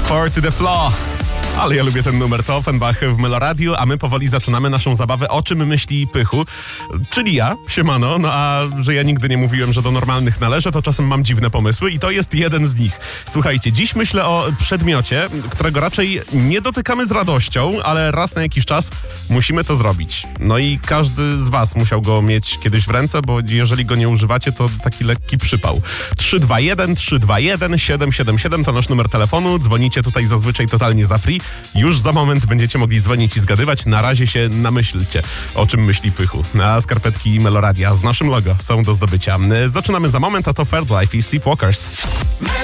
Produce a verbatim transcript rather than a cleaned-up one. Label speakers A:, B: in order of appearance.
A: Four to the floor. Ale ja lubię ten numer, to Offenbach w Meloradiu, a my powoli zaczynamy naszą zabawę O czym myśli Pychu, czyli ja, siemano, no a że ja nigdy nie mówiłem, że do normalnych należę, to czasem mam dziwne pomysły i to jest jeden z nich. Słuchajcie, dziś myślę o przedmiocie, którego raczej nie dotykamy z radością, ale raz na jakiś czas musimy to zrobić. No i każdy z was musiał go mieć kiedyś w ręce, bo jeżeli go nie używacie, to taki lekki przypał. trzy dwa jeden, trzy dwa jeden, siedem siedem siedem to nasz numer telefonu, dzwonicie tutaj zazwyczaj totalnie za free. Już za moment będziecie mogli dzwonić i zgadywać. Na razie się namyślcie, o czym myśli Pychu. A skarpetki Meloradia z naszym logo są do zdobycia. Zaczynamy za moment, a to Third Life i Sleepwalkers.